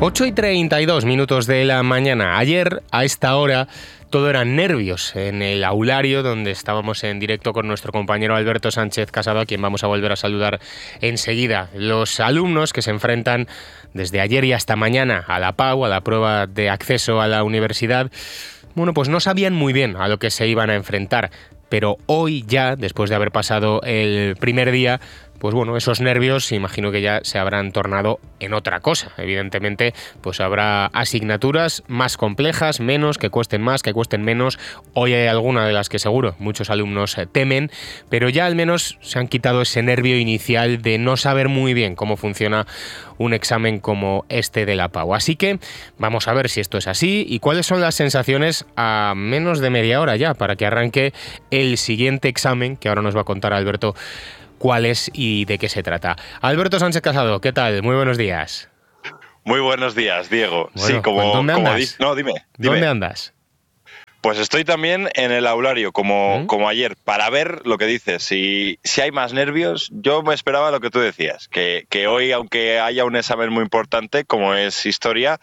8:32 de la mañana. Ayer, a esta hora, todo eran nervios en el aulario donde estábamos en directo con nuestro compañero Alberto Sánchez Casado, a quien vamos a volver a saludar enseguida. Los alumnos que se enfrentan desde ayer y hasta mañana a la PAU, a la prueba de acceso a la universidad, bueno, pues no sabían muy bien a lo que se iban a enfrentar. Pero hoy ya, después de haber pasado el primer día, pues bueno, esos nervios imagino que ya se habrán tornado en otra cosa. Evidentemente, pues habrá asignaturas más complejas, menos, que cuesten más, que cuesten menos. Hoy hay alguna de las que seguro muchos alumnos temen, pero ya al menos se han quitado ese nervio inicial de no saber muy bien cómo funciona un examen como este de la PAU. Así que vamos a ver si esto es así y cuáles son las sensaciones a menos de media hora ya para que arranque el siguiente examen, que ahora nos va a contar Alberto cuál es y de qué se trata. Alberto Sánchez Casado, ¿qué tal? Muy buenos días. Muy buenos días, Diego. Bueno, sí, como ¿dónde andas? Dime. ¿Dónde andas? Pues estoy también en el aulario, como ayer, para ver lo que dices. Si hay más nervios, yo me esperaba lo que tú decías, que hoy, aunque haya un examen muy importante, como es historia,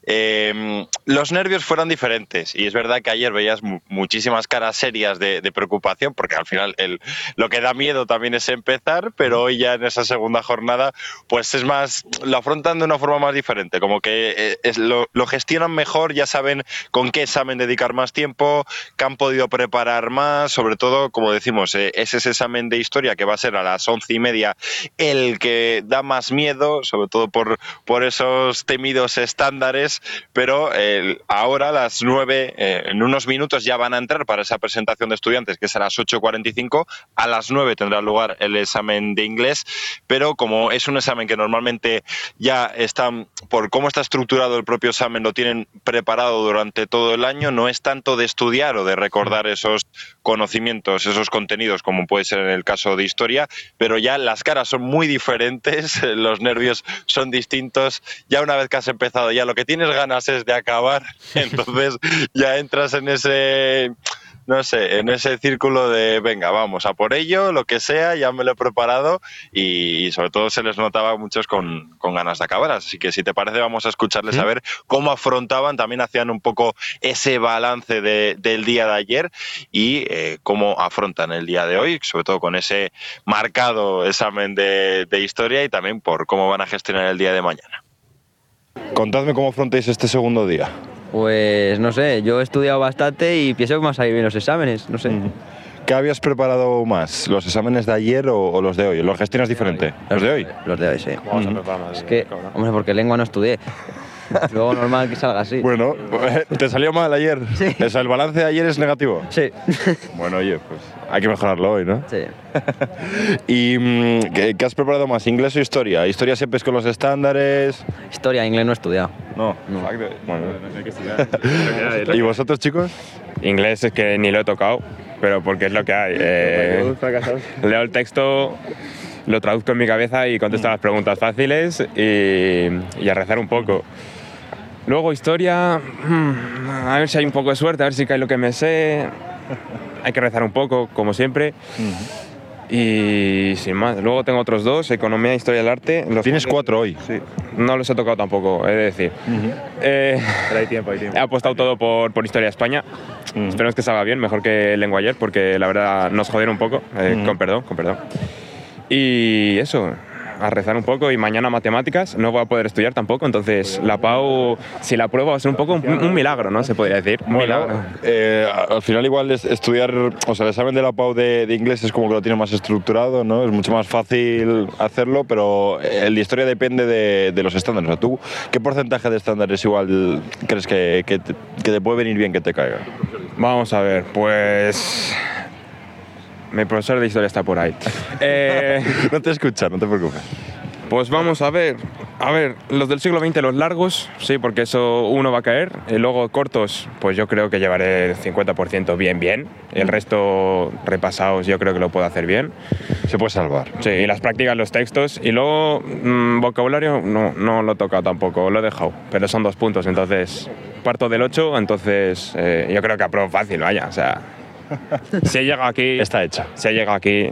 los nervios fueran diferentes. Y es verdad que ayer veías muchísimas caras serias de preocupación, porque al final lo que da miedo también es empezar, pero hoy ya en esa segunda jornada, pues es más, lo afrontan de una forma más diferente, como que lo gestionan mejor, ya saben con qué examen dedicar más tiempo, que han podido preparar más, sobre todo, como decimos, es ese examen de historia que va a ser a las 11:30 el que da más miedo, sobre todo por esos temidos estándares, pero ahora a las 9, en unos minutos ya van a entrar para esa presentación de estudiantes, que es a las 8:45, a las 9 tendrá lugar el examen de inglés, pero como es un examen que normalmente ya están, por cómo está estructurado el propio examen, lo tienen preparado durante todo el año, no es tanto de estudiar o de recordar esos conocimientos, esos contenidos, como puede ser en el caso de historia, pero ya las caras son muy diferentes, los nervios son distintos, ya una vez que has empezado, ya lo que tienes ganas es de acabar, entonces ya entras en ese, no sé, en ese círculo de venga, vamos a por ello, lo que sea, ya me lo he preparado y sobre todo se les notaba a muchos con ganas de acabar, así que si te parece vamos a escucharles a ver cómo afrontaban, también hacían un poco ese balance del día de ayer y cómo afrontan el día de hoy, sobre todo con ese marcado examen de historia y también por cómo van a gestionar el día de mañana. Contadme cómo afrontáis este segundo día. Pues no sé, yo he estudiado bastante y pienso que me van a salir bien los exámenes, no sé. ¿Qué habías preparado más? ¿Los exámenes de ayer o los de hoy? ¿Los gestionas diferente? ¿Los de hoy? Los de hoy, sí. Vamos a preparar más. Es que, hombre, porque lengua no estudié. Luego normal que salga así. Bueno, ¿te salió mal ayer? Sí. O sea, ¿el balance de ayer es negativo? Sí. Bueno, oye, pues hay que mejorarlo hoy, ¿no? Sí. ¿Y qué has preparado más? ¿Inglés o historia? ¿Historia siempre es con los estándares? Historia, inglés no he estudiado. No. Bueno, hay que estudiar. ¿Y vosotros, chicos? Inglés es que ni lo he tocado, pero porque es lo que hay. Leo el texto, lo traduzco en mi cabeza y contesto las preguntas fáciles y a rezar un poco. Luego historia, a ver si hay un poco de suerte, a ver si cae lo que me sé. Hay que rezar un poco, como siempre. Y sin más. Luego tengo otros dos, economía e historia del arte. ¿Tienes 4 hoy? Sí. No los he tocado tampoco, he de decir. Pero hay tiempo. He apostado todo por historia de España. Esperemos que salga bien, mejor que lengua ayer, porque la verdad nos jodieron un poco. Con perdón. Y eso, a rezar un poco. Y mañana matemáticas, no voy a poder estudiar tampoco. Entonces la PAU, si la pruebo, va a ser un poco un milagro, ¿no? Se podría decir. Un milagro. Al final igual estudiar, o sea, el examen de la PAU de inglés es como que lo tiene más estructurado, ¿no? Es mucho más fácil hacerlo, pero el de historia depende de los estándares. O sea, ¿tú qué porcentaje de estándares igual crees que te puede venir bien que te caiga? Vamos a ver, pues... Mi profesor de historia está por ahí. No te escucha, no te preocupes. Pues vamos a ver, los del siglo XX, los largos, sí, porque eso uno va a caer. Y luego cortos, pues yo creo que llevaré el 50% bien. El resto repasados yo creo que lo puedo hacer bien. Se puede salvar. Sí, y las prácticas, los textos. Y luego vocabulario no lo he tocado tampoco, lo he dejado. Pero son 2 puntos, entonces parto del 8, entonces yo creo que apruebo fácil, vaya, o sea... Si he llegado aquí... Está hecha. Si he llegado aquí...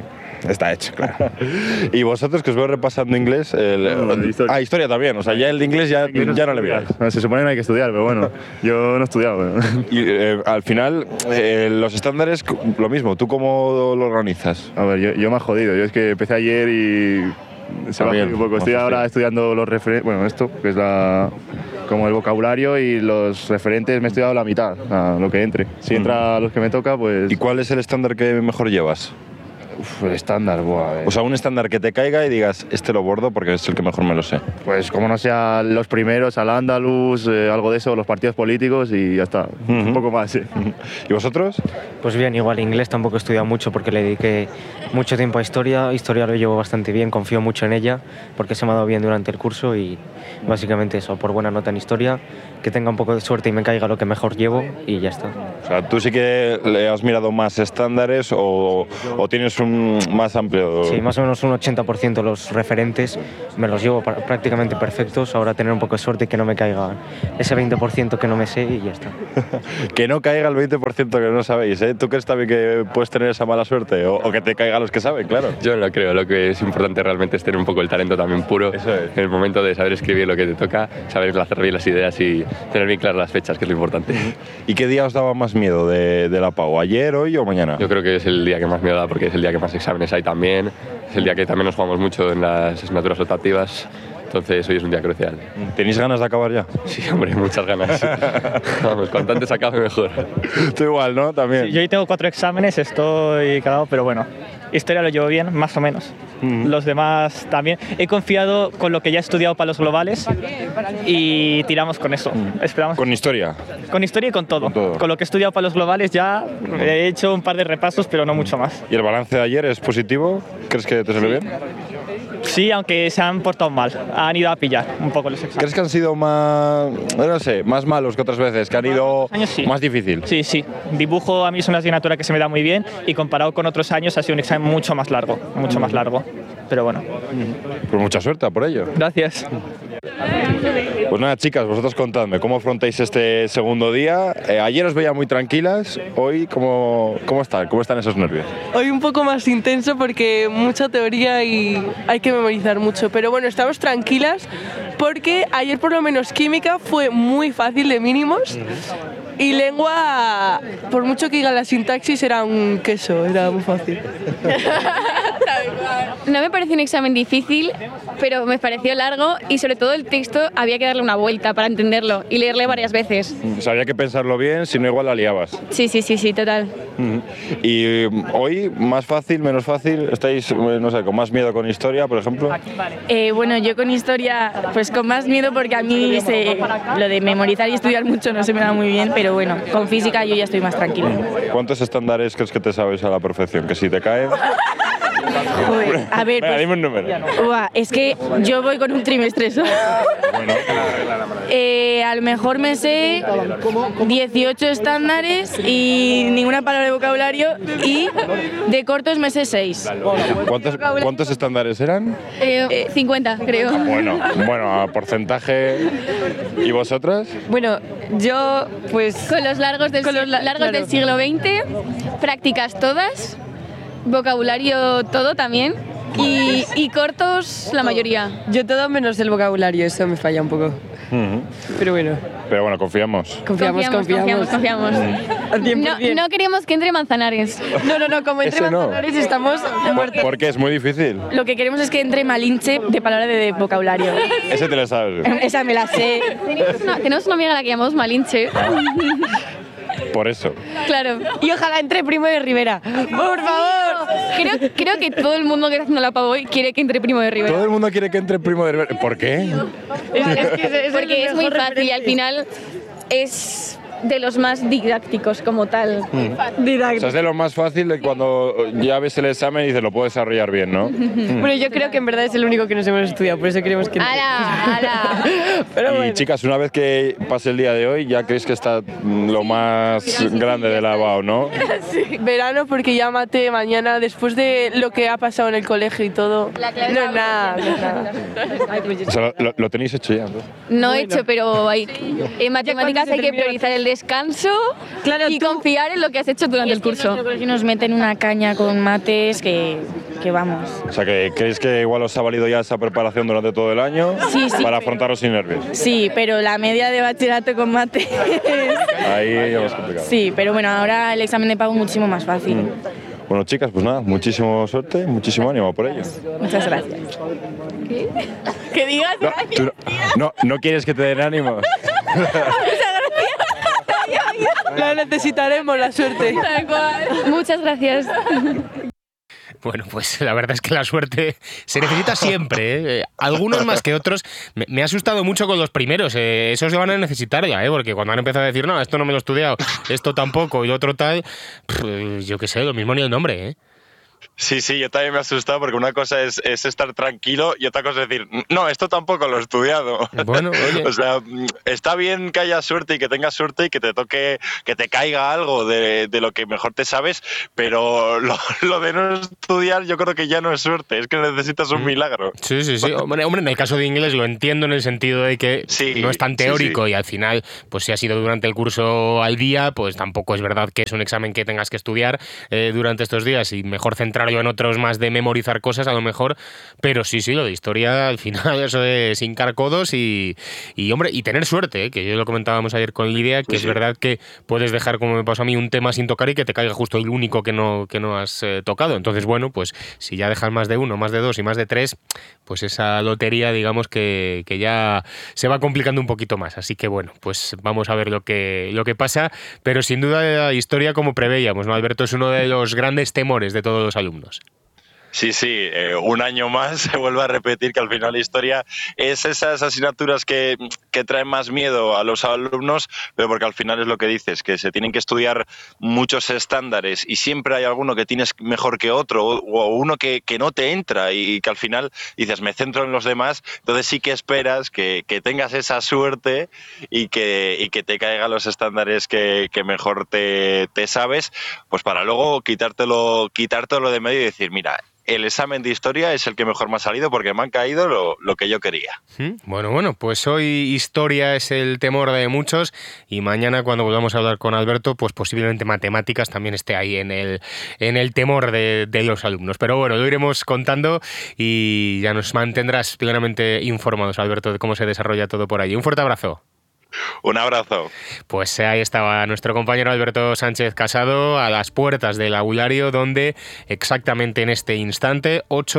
está hecho, claro. Y vosotros, que os veo repasando inglés, historia. Historia también, o sea, ya el de inglés ya no le miráis. Se supone que no hay que estudiar, pero bueno, yo no he estudiado. Y al final, los estándares, lo mismo, ¿tú cómo lo organizas? A ver, yo me he jodido, yo es que empecé ayer y se va a También, un poco. Estoy ahora estudiando los referentes, bueno, esto, que es como el vocabulario, y los referentes me he estudiado la mitad, lo que entre. Si entra a los que me toca, pues... ¿Y cuál es el estándar que mejor llevas? El estándar, O sea, un estándar que te caiga y digas, este lo bordo porque es el que mejor me lo sé. pues como no sea los primeros, al Andalus, algo de eso, los partidos políticos y ya está. Un poco más, sí. ¿Y vosotros? Pues bien, igual inglés tampoco he estudiado mucho porque le dediqué mucho tiempo a historia. Historia lo llevo bastante bien, confío mucho en ella porque se me ha dado bien durante el curso y básicamente eso, por buena nota en historia, que tenga un poco de suerte y me caiga lo que mejor llevo y ya está. O sea, ¿tú sí que le has mirado más estándares o tienes un más amplio? Sí, más o menos un 80% los referentes me los llevo prácticamente perfectos. Ahora tener un poco de suerte y que no me caiga ese 20% que no me sé y ya está. Que no caiga el 20% que no sabéis, ¿eh? ¿Tú crees también que puedes tener esa mala suerte? O que te caiga los que saben, claro. Yo no creo, lo que es importante realmente es tener un poco el talento también puro. Eso es. En el momento de saber escribir lo que te toca, saber hacer bien las ideas y tener bien claras las fechas, que es lo importante. ¿Y qué día os daba más miedo de la PAU? ¿Ayer, hoy o mañana? Yo creo que es el día que más miedo da porque es el día que más exámenes hay también, es el día que también nos jugamos mucho en las asignaturas optativas, entonces hoy es un día crucial. ¿Tenéis ganas de acabar ya? Sí, hombre, muchas ganas. Vamos, cuanto antes acabe mejor. Tú igual, ¿no? También. Sí, yo hoy tengo 4 exámenes, estoy cagado, pero bueno, historia lo llevo bien, más o menos. Los demás también. He confiado con lo que ya he estudiado para los globales y tiramos con eso. Esperamos. ¿Con historia? Con historia y con todo. Con todo. Con lo que he estudiado para los globales ya he hecho un par de repasos, pero no mucho más. ¿Y el balance de ayer es positivo? ¿Crees que te salió bien? Sí, aunque se han portado mal. Han ido a pillar un poco los exámenes. ¿Crees que han sido más, no sé, más malos que otras veces? ¿Que han ido años sí. más difícil? Sí, sí. Dibujo a mí es una asignatura que se me da muy bien y comparado con otros años ha sido un examen mucho más largo. Mucho más largo. Pero bueno. Pues mucha suerte por ello. Gracias. Pues nada, chicas, vosotros contadme, ¿cómo afrontáis este segundo día? Ayer os veía muy tranquilas, hoy, ¿cómo están? ¿Cómo están esos nervios? Hoy un poco más intenso porque mucha teoría y hay que memorizar mucho. Pero bueno, estamos tranquilas porque ayer por lo menos química fue muy fácil de mínimos. Y lengua, por mucho que diga la sintaxis, era un queso, era muy fácil. No me pareció un examen difícil, pero me pareció largo y sobre todo el texto había que darle una vuelta para entenderlo y leerle varias veces. O sea, había que pensarlo bien, si no igual la liabas. Sí, total. Y hoy, ¿más fácil, menos fácil? ¿Estáis, no sé, con más miedo con historia, por ejemplo? Bueno, yo con historia, pues con más miedo porque a mí lo de memorizar y estudiar mucho no se me da muy bien, pero bueno, con física yo ya estoy más tranquila. ¿Cuántos estándares crees que te sabes a la perfección? Que si te caen... Joder, a ver, Venga, pues, dime un número. Es que yo voy con un trimestre solo. Bueno. A lo mejor me sé 18 estándares y ninguna palabra de vocabulario, y de cortos me sé 6. ¿Cuántos estándares eran? 50, creo. Bueno, a porcentaje. ¿Y vosotras? Bueno, yo pues... Con los largos del siglo XX, prácticas todas, vocabulario todo también y cortos la mayoría. Yo todo menos el vocabulario, eso me falla un poco. Pero bueno. Pero bueno, confiamos. Confiamos. No queremos que entre Manzanares. No, como entre Ese no. Manzanares estamos... ¿Por qué? Es muy difícil. Lo que queremos es que entre Malinche de palabra de vocabulario. Ese te lo sabes. Esa me la sé. Tenemos una amiga a la que llamamos Malinche. Por eso. Claro. Y ojalá entre Primo de Rivera. ¡Por favor! Creo que todo el mundo que está haciendo la PAU hoy quiere que entre Primo de Rivera. Todo el mundo quiere que entre Primo de Rivera. ¿Por qué? Porque es muy fácil y al final es de los más didácticos como tal. O sea, es de lo más fácil de cuando ya ves el examen y dices, lo puedo desarrollar bien, ¿no? Bueno, yo creo que en verdad es el único que nos hemos estudiado, por eso queremos que... ¡Hala! Pero Y bueno. chicas, una vez que pase el día de hoy, ya creéis que está lo más grande de la BAO, ¿no? Sí. Verano, porque ya mate mañana, después de lo que ha pasado en el colegio y todo. No es nada. O sea, lo tenéis hecho ya, ¿no? No he hecho, pero en matemáticas hay que priorizar el descanso y confiar en lo que has hecho durante el curso. Que nos meten una caña con mates que vamos. O sea, que ¿creéis que igual os ha valido ya esa preparación durante todo el año para afrontarlo sin nervios? Sí, pero la media de bachillerato con mates... Ahí ya es complicado. Sí, pero bueno, ahora el examen de pago es muchísimo más fácil. Bueno, chicas, pues nada, muchísima suerte, muchísimo ánimo por ello. Muchas gracias. ¿Qué? Que digas gracias. ¿No quieres que te den ánimos? La necesitaremos, la suerte. Muchas gracias. Bueno, pues la verdad es que la suerte se necesita siempre, ¿eh? Algunos más que otros. Me ha asustado mucho con los primeros. Esos se van a necesitar ya, porque cuando han empezado a decir, no, esto no me lo he estudiado, esto tampoco y lo otro tal, yo qué sé, lo mismo ni el nombre, ¿eh? Sí, yo también me he asustado porque una cosa es estar tranquilo y otra cosa es decir, no, esto tampoco lo he estudiado. Bueno, oye. O sea, está bien que haya suerte y que tengas suerte y que te toque, que te caiga algo de lo que mejor te sabes, pero lo de no estudiar yo creo que ya no es suerte, es que necesitas un milagro. Sí. Hombre, en el caso de inglés lo entiendo en el sentido de que no es tan teórico y al final, pues si ha sido durante el curso al día, pues tampoco es verdad que es un examen que tengas que estudiar durante estos días y mejor centrarlo en otros más de memorizar cosas a lo mejor, pero sí, lo de historia al final eso es hincar codos y hombre, y tener suerte, que yo lo comentábamos ayer con Lidia, que es verdad que puedes dejar, como me pasó a mí, un tema sin tocar y que te caiga justo el único que no has tocado. Entonces, bueno, pues si ya dejas más de uno, más de dos y más de tres, pues esa lotería, digamos que ya se va complicando un poquito más. Así que bueno, pues vamos a ver lo que pasa, pero sin duda la historia, como preveíamos, ¿no, Alberto? Es uno de los grandes temores de todos los alumnos. Sí, un año más se vuelve a repetir que al final la historia es esas asignaturas que traen más miedo a los alumnos, pero porque al final es lo que dices, que se tienen que estudiar muchos estándares y siempre hay alguno que tienes mejor que otro o uno que no te entra y que al final dices, me centro en los demás, entonces sí que esperas que tengas esa suerte y que te caigan los estándares que mejor te sabes, pues para luego quitártelo de medio y decir, mira, el examen de historia es el que mejor me ha salido porque me han caído lo que yo quería. Bueno, pues hoy historia es el temor de muchos y mañana cuando volvamos a hablar con Alberto, pues posiblemente matemáticas también esté ahí en el temor de los alumnos. Pero bueno, lo iremos contando y ya nos mantendrás plenamente informados, Alberto, de cómo se desarrolla todo por allí. Un fuerte abrazo. Un abrazo. Pues ahí estaba nuestro compañero Alberto Sánchez Casado a las puertas del aulario, donde exactamente en este instante,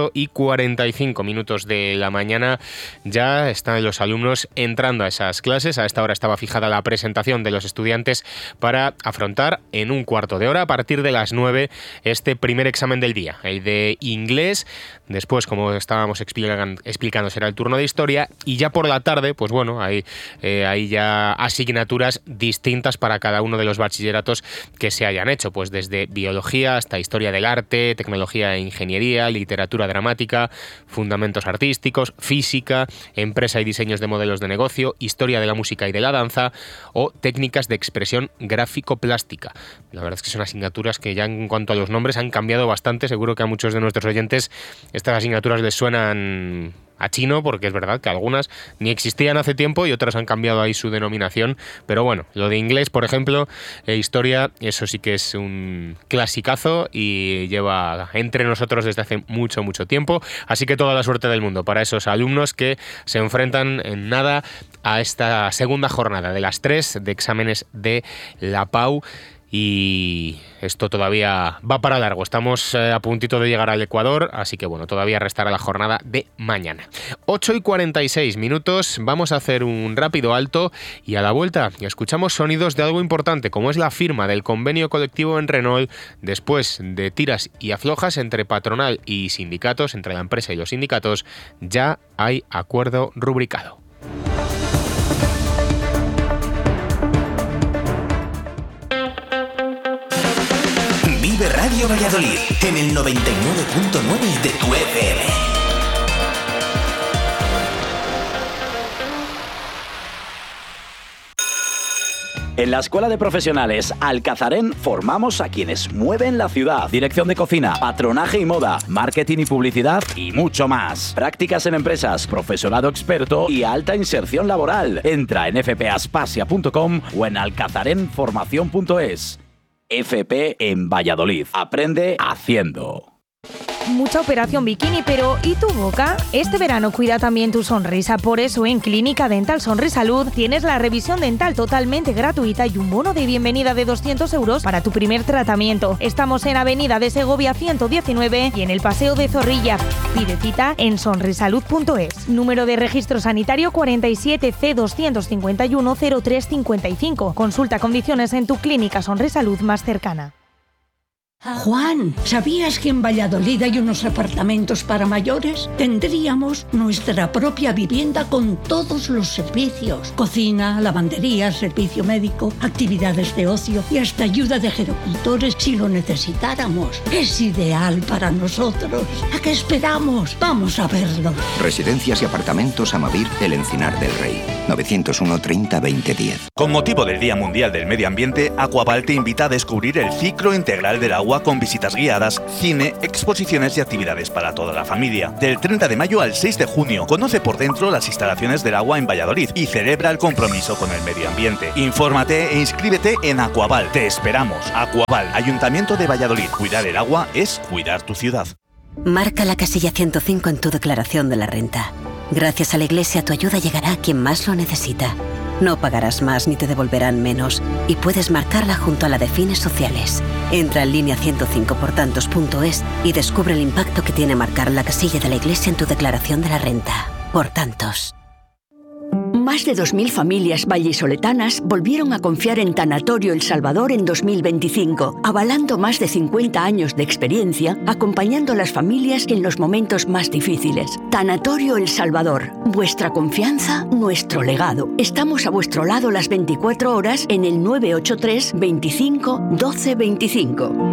8:45 de la mañana, ya están los alumnos entrando a esas clases. A esta hora estaba fijada la presentación de los estudiantes para afrontar en un cuarto de hora, a partir de las 9, este primer examen del día, el de inglés. Después, como estábamos explicando, será el turno de historia y ya por la tarde, pues bueno, ahí ya asignaturas distintas para cada uno de los bachilleratos que se hayan hecho, pues desde biología hasta historia del arte, tecnología e ingeniería, literatura dramática, fundamentos artísticos, física, empresa y diseños de modelos de negocio, historia de la música y de la danza o técnicas de expresión gráfico-plástica. La verdad es que son asignaturas que ya en cuanto a los nombres han cambiado bastante. Seguro que a muchos de nuestros oyentes estas asignaturas les suenan a chino, porque es verdad que algunas ni existían hace tiempo y otras han cambiado ahí su denominación, pero bueno, lo de inglés, por ejemplo, historia, eso sí que es un clasicazo y lleva entre nosotros desde hace mucho tiempo, así que toda la suerte del mundo para esos alumnos que se enfrentan en nada a esta segunda jornada de las 3 de exámenes de la PAU. Y esto todavía va para largo. Estamos a puntito de llegar al Ecuador, así que bueno, todavía restará la jornada de mañana. 8:46, vamos a hacer un rápido alto y a la vuelta escuchamos sonidos de algo importante, como es la firma del convenio colectivo en Renault, después de tiras y aflojas entre patronal y sindicatos, entre la empresa y los sindicatos, ya hay acuerdo rubricado. Vive Radio Valladolid en el 99.9 de tu FM. En la Escuela de Profesionales Alcazarén formamos a quienes mueven la ciudad. Dirección de cocina, patronaje y moda, marketing y publicidad y mucho más. Prácticas en empresas, profesorado experto y alta inserción laboral. Entra en fpaspasia.com o en alcazarenformación.es. FP en Valladolid. Aprende haciendo. Mucha operación bikini, pero ¿y tu boca? Este verano cuida también tu sonrisa, por eso en Clínica Dental Sonrisalud tienes la revisión dental totalmente gratuita y un bono de bienvenida de 200 € para tu primer tratamiento. Estamos en Avenida de Segovia 119 y en el Paseo de Zorrilla. Pide cita en sonrisalud.es. Número de registro sanitario 47 C251 0355. Consulta condiciones en tu clínica Sonrisalud más cercana. Juan, ¿sabías que en Valladolid hay unos apartamentos para mayores? Tendríamos nuestra propia vivienda con todos los servicios. Cocina, lavandería, servicio médico, actividades de ocio y hasta ayuda de gerocultores si lo necesitáramos. Es ideal para nosotros. ¿A qué esperamos? Vamos a verlo. Residencias y apartamentos Amavir, El Encinar del Rey. 901 30 20 10. Con motivo del Día Mundial del Medio Ambiente, Aquaval te invita a descubrir el ciclo integral del agua con visitas guiadas, cine, exposiciones y actividades para toda la familia. Del 30 de mayo al 6 de junio, conoce por dentro las instalaciones del agua en Valladolid y celebra el compromiso con el medio ambiente. Infórmate e inscríbete en Aquaval. Te esperamos. Aquaval, Ayuntamiento de Valladolid. Cuidar el agua es cuidar tu ciudad. Marca la casilla 105 en tu declaración de la renta. Gracias a la Iglesia, tu ayuda llegará a quien más lo necesita. No pagarás más ni te devolverán menos y puedes marcarla junto a la de fines sociales. Entra en línea 105portantos.es y descubre el impacto que tiene marcar la casilla de la Iglesia en tu declaración de la renta. Por tantos. Más de 2.000 familias vallisoletanas volvieron a confiar en Tanatorio El Salvador en 2025, avalando más de 50 años de experiencia, acompañando a las familias en los momentos más difíciles. Tanatorio El Salvador, vuestra confianza, nuestro legado. Estamos a vuestro lado las 24 horas en el 983 25 12 25.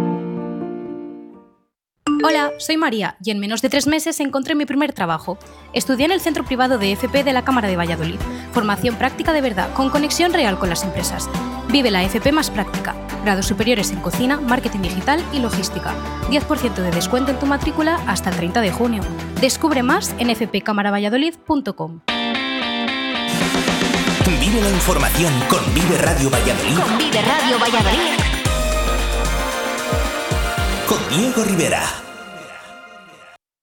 Hola, soy María y en menos de 3 meses encontré mi primer trabajo. Estudié en el Centro Privado de FP de la Cámara de Valladolid. Formación práctica de verdad, con conexión real con las empresas. Vive la FP más práctica. Grados superiores en cocina, marketing digital y logística. 10% de descuento en tu matrícula hasta el 30 de junio. Descubre más en fpcamaravalladolid.com. Vive la información con Vive Radio Valladolid. Con Vive Radio Valladolid. Con Diego Rivera.